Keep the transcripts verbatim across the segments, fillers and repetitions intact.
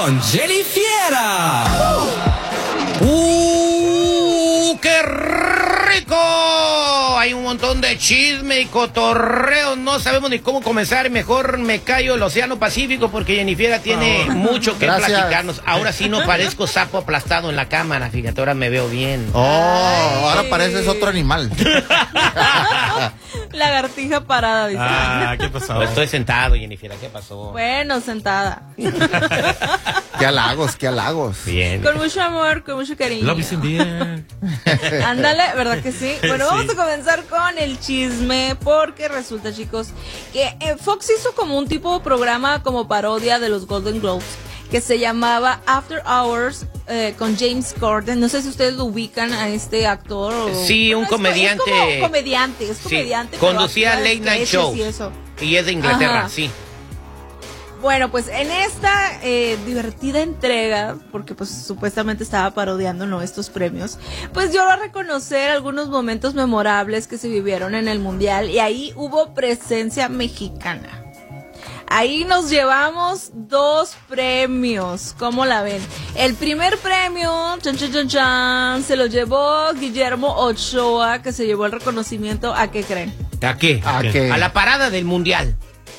con Jenny Fiera. ¡Uh! ¡Uh! ¡Qué rico! Hay un montón de chisme y cotorreo. No sabemos ni cómo comenzar. Mejor me callo el Océano Pacífico porque Jenny Fiera tiene oh. mucho que Gracias. platicarnos. Ahora sí no parezco sapo aplastado en la cámara. Fíjate, ahora me veo bien. Oh, Ay. ahora pareces otro animal. Lagartija parada, dice. Ah, ¿qué pasó? No, estoy sentado, Jenny Fiera, ¿qué pasó? Bueno, sentada. Qué halagos, qué halagos. Bien. Con mucho amor, con mucho cariño. Love is in the air. Ándale, ¿verdad que sí? Bueno, Sí. vamos a comenzar con el chisme, porque resulta, chicos, que eh, Fox hizo como un tipo de programa como parodia de los Golden Globes, que se llamaba After Hours eh, con James Corden. No sé si ustedes lo ubican a este actor. O... Sí, un bueno, es, comediante. Es como comediante, es Sí, comediante. conducía pero Late Night Show. Y, eso. y es de Inglaterra, Ajá. sí. Bueno, pues en esta eh, divertida entrega, porque pues supuestamente estaba parodiando, ¿no?, estos premios, pues yo voy a reconocer algunos momentos memorables que se vivieron en el Mundial, y ahí hubo presencia mexicana. Ahí nos llevamos dos premios, ¿cómo la ven? El primer premio, chan, chan, chan, chan, se lo llevó Guillermo Ochoa, que se llevó el reconocimiento. ¿A qué creen? ¿A qué? ¿A qué? A la parada del Mundial.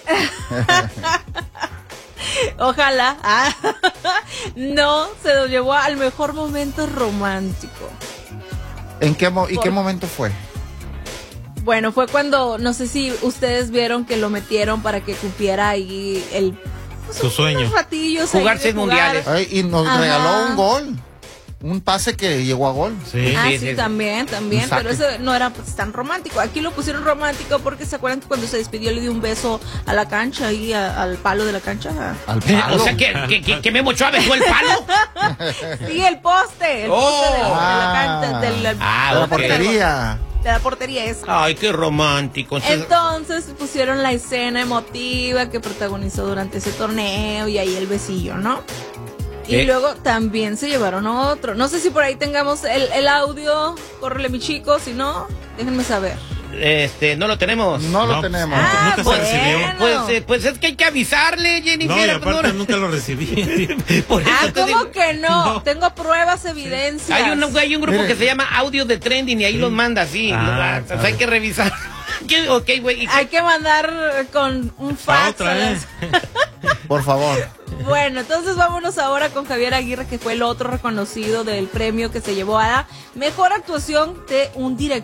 Ojalá. Ah, no, se lo llevó al mejor momento romántico. ¿En qué mo- ¿Y Por... qué momento fue? Bueno, fue cuando, no sé si ustedes vieron que lo metieron para que cumpliera ahí el... Pues, su sueño. Ratillos Jugar seis jugar. mundiales. Ay, y nos Ajá. regaló un gol. Un pase que llegó a gol. Sí. Ah, Sí, sí, sí, sí. también, también, Un saque. pero eso no era pues tan romántico. Aquí lo pusieron romántico porque se acuerdan que cuando se despidió le dio un beso a la cancha, ahí a- al palo de la cancha. Al Eh, palo. O sea, que, que, que, que Memo Ochoa besó el palo. Sí, el poste, el Oh. poste de, de la Ah. cancha, del- Ah, De la ok. portería. de la portería esa. Ay, qué romántico. Entonces, Entonces pusieron la escena emotiva que protagonizó durante ese torneo y ahí el besillo, ¿no? Y ¿Qué? luego también se llevaron otro. No sé si por ahí tengamos el, el audio. Córrele, mi chico. Si no, déjenme saber. este, no lo tenemos. No lo No, tenemos. Ah, nunca se bueno. recibió. Pues, eh, pues es que hay que avisarle, Jenny No, y Fiera. pues, aparte no- nunca lo recibí. Por eso Ah, te ¿cómo digo. que no? No. Tengo pruebas, evidencias. Hay un, hay un grupo Mire. que se llama Audio de Trending y ahí Sí. los manda así. Ah, o sea, sabe. hay que revisar. ¿Qué? Ok, güey. ¿y qué? Hay que mandar con un Pa' fax. otra a vez. las- Por favor. Bueno, entonces vámonos ahora con Javier Aguirre, que fue el otro reconocido del premio que se llevó a la mejor actuación de un director.